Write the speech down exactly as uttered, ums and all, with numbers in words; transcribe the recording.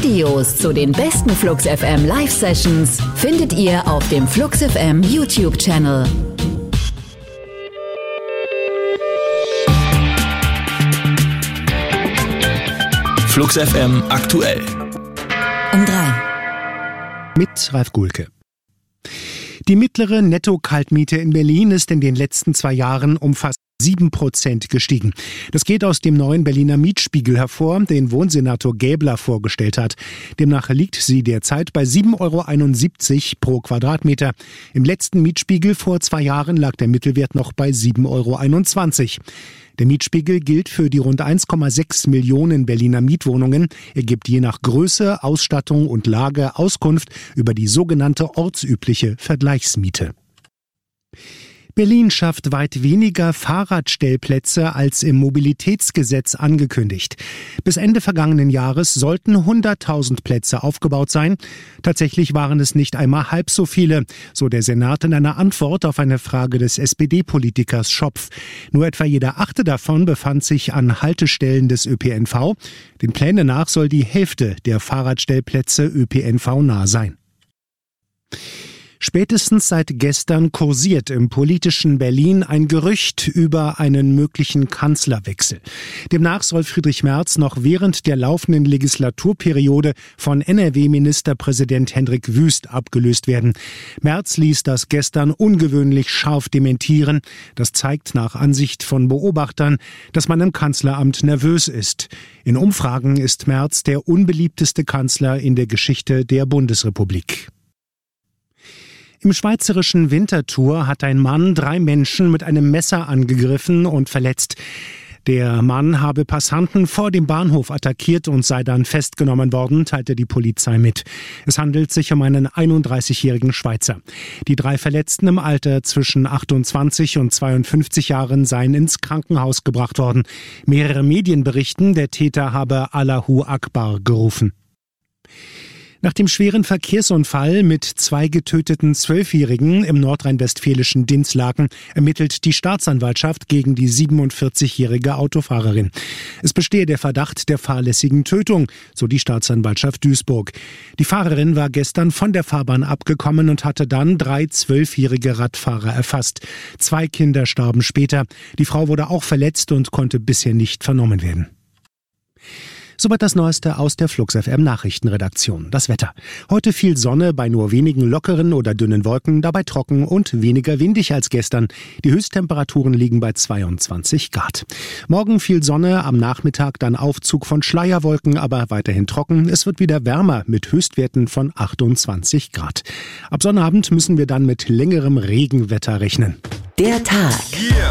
Videos zu den besten Flux F M Live-Sessions findet ihr auf dem Flux F M YouTube-Channel. Flux F M aktuell. Um drei. Mit Ralf Gulke. Die mittlere Netto-Kaltmiete in Berlin ist in den letzten zwei Jahren um fast sieben Prozent gestiegen. Das geht aus dem neuen Berliner Mietspiegel hervor, den Wohnsenator Gäbler vorgestellt hat. Demnach liegt sie derzeit bei sieben Euro einundsiebzig pro Quadratmeter. Im letzten Mietspiegel vor zwei Jahren lag der Mittelwert noch bei sieben Euro einundzwanzig. Der Mietspiegel gilt für die rund eins Komma sechs Millionen Berliner Mietwohnungen. Er gibt je nach Größe, Ausstattung und Lage Auskunft über die sogenannte ortsübliche Vergleichsmiete. Berlin schafft weit weniger Fahrradstellplätze als im Mobilitätsgesetz angekündigt. Bis Ende vergangenen Jahres sollten hunderttausend Plätze aufgebaut sein. Tatsächlich waren es nicht einmal halb so viele, so der Senat in einer Antwort auf eine Frage des S P D-Politikers Schopf. Nur etwa jeder achte davon befand sich an Haltestellen des Ö P N V. Den Plänen nach soll die Hälfte der Fahrradstellplätze Ö P N V-nah sein. Spätestens seit gestern kursiert im politischen Berlin ein Gerücht über einen möglichen Kanzlerwechsel. Demnach soll Friedrich Merz noch während der laufenden Legislaturperiode von N R W-Ministerpräsident Hendrik Wüst abgelöst werden. Merz ließ das gestern ungewöhnlich scharf dementieren. Das zeigt nach Ansicht von Beobachtern, dass man im Kanzleramt nervös ist. In Umfragen ist Merz der unbeliebteste Kanzler in der Geschichte der Bundesrepublik. Im schweizerischen Winterthur hat ein Mann drei Menschen mit einem Messer angegriffen und verletzt. Der Mann habe Passanten vor dem Bahnhof attackiert und sei dann festgenommen worden, teilte die Polizei mit. Es handelt sich um einen einunddreißigjährigen Schweizer. Die drei Verletzten im Alter zwischen achtundzwanzig und zweiundfünfzig Jahren seien ins Krankenhaus gebracht worden. Mehrere Medien berichten, der Täter habe Allahu Akbar gerufen. Nach dem schweren Verkehrsunfall mit zwei getöteten Zwölfjährigen im nordrhein-westfälischen Dinslaken ermittelt die Staatsanwaltschaft gegen die siebenundvierzigjährige Autofahrerin. Es bestehe der Verdacht der fahrlässigen Tötung, so die Staatsanwaltschaft Duisburg. Die Fahrerin war gestern von der Fahrbahn abgekommen und hatte dann drei zwölfjährige Radfahrer erfasst. Zwei Kinder starben später. Die Frau wurde auch verletzt und konnte bisher nicht vernommen werden. Soweit das Neueste aus der Flux F M Nachrichtenredaktion. Das Wetter. Heute viel Sonne bei nur wenigen lockeren oder dünnen Wolken, dabei trocken und weniger windig als gestern. Die Höchsttemperaturen liegen bei zweiundzwanzig Grad. Morgen viel Sonne, am Nachmittag dann Aufzug von Schleierwolken, aber weiterhin trocken. Es wird wieder wärmer mit Höchstwerten von achtundzwanzig Grad. Ab Sonnabend müssen wir dann mit längerem Regenwetter rechnen. Der Tag. Yeah.